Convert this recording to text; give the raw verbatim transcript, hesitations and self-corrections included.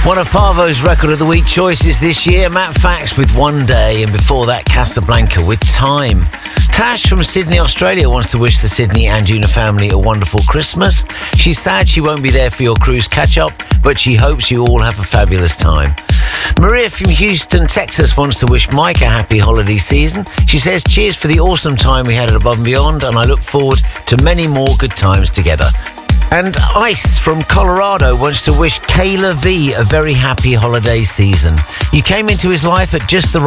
One of Parvo's Record of the Week choices this year, Matt Fax with One Day, and before that, Casablanca with Time. Tash from Sydney, Australia wants to wish the Sydney and Juna family a wonderful Christmas. She's sad she won't be there for your cruise catch-up, but she hopes you all have a fabulous time. Maria from Houston, Texas wants to wish Mike a happy holiday season. She says, cheers for the awesome time we had at Above and Beyond, and I look forward to many more good times together. And Ice from Colorado wants to wish Kayla V a very happy holiday season. You came into his life at just the